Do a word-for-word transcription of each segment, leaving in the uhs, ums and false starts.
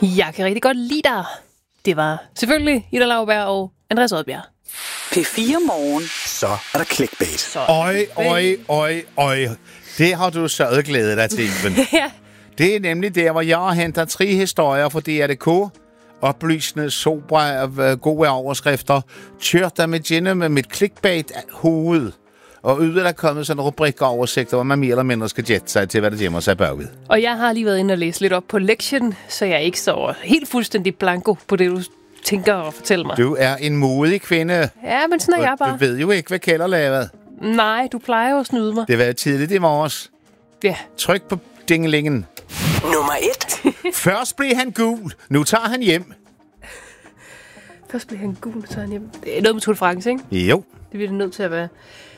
Jeg kan rigtig godt lide dig. Det var selvfølgelig Ida Lauberg og Andreas Odbjerg. P fire Morgen. Så er der clickbait. Øj, øj, øj, øj. Det har du så glædet dig til, Iben. Ja. Det er nemlig der, hvor jeg henter tre historier for D R punktum d k. Oplysende, sobre, gode overskrifter. Kørt der med Jenny med mit clickbait-hoved. Og yder der kommet sådan en rubrik og oversigter, hvor man mere eller mindre skal jette sig til, hvad der gemmer sig bagved. Og jeg har lige været inde og læse lidt op på lektien, så jeg ikke står helt fuldstændig blanko på det, du tænker at fortælle mig. Du er en modig kvinde. Ja, men sådan er jeg bare. Du ved jo ikke, hvad Kælder lavede. Nej, du plejer jo at snyde mig. Det var tidligt i morges. Ja. Tryk på dingelingen. Nummer et. Først blev han gul. Nu tager han hjem. Først bliver han gul, så han hjem. Det er noget med Tour de France, ikke? Jo. Det bliver det nødt til at være.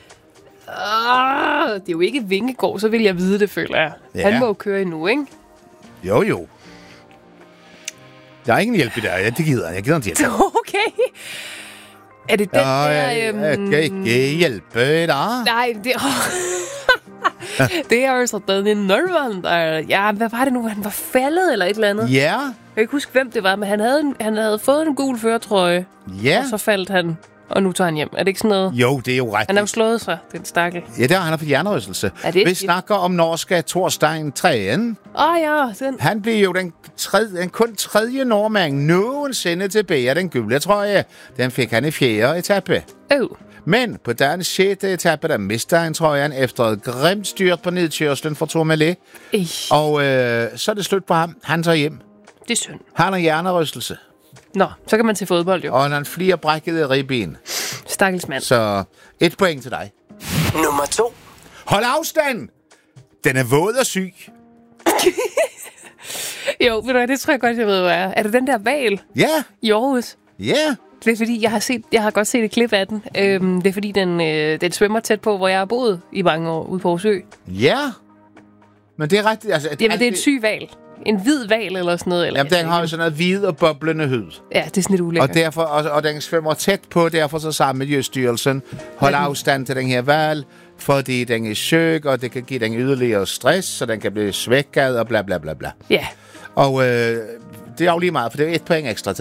Ah, det er jo ikke Vingegaard, så vil jeg vide det, føler jeg. Ja. Han må jo køre endnu, ikke? Jo, jo. Der er ingen hjælp i der. Ja, det gider jeg. Jeg gider ikke hjælp. Okay. Er det den Ja, der... jeg, Øhm... jeg kan ikke hjælpe dig. Nej, det... det er jo så den Norman, der... Ja, hvad var det nu? Han var faldet eller et eller andet? Ja. Jeg kan ikke huske, hvem det var, men han havde, en, han havde fået en gul førertrøje. Ja. Og så faldt han, og nu tager han hjem. Er det ikke sådan noget? Jo, det er jo rigtigt. Han har jo slået sig, den stakkel. Ja, der han har fået hjernerystelse. Er det Vi et- snakker om norske Thorstein Træen. Åh oh, ja, den... Han blev jo den, tredje, den kun tredje nordmand nogensinde tilbage af den gule trøje. Den fik han i fjerde etape. Oh. Men på dagens sjette etape, der mister han trøjen efter et grimt styrt på nedkørslen fra Tourmalet. Ej, Og øh, så er det slut på ham. Han tager hjem. det er synd. Han har hjernerystelse. Nå, så kan man til fodbold jo. Og han flere brækkede ribben. Stakkels mand. Så et point til dig. Nummer to. Hold afstand! Den er våd og syg. Jo, ved du hvad, det tror jeg godt, jeg ved, hvad er. Er det den der val Ja, i Aarhus? ja. Det er fordi, jeg har, set, jeg har godt set et klip af den. Øhm, det er fordi, den, øh, den svømmer tæt på, hvor jeg har boet i mange år ude på Aarhus Ø. Ja. Men det er rigtigt. Altså, Jamen, det er en syg val. En hvid val eller sådan noget. Eller, Jamen, den har jo sådan noget hvid og boblende hud. Ja, det er sådan lidt ulækkert. Og, derfor, og, og den svømmer tæt på, derfor så sammen Miljøstyrelsen hold Ja. afstand til den her valg, fordi den er syg, og det kan give den yderligere stress, så den kan blive svækket og bla bla bla bla. Ja. Og øh, det er jo lige meget, for det er et point ekstra til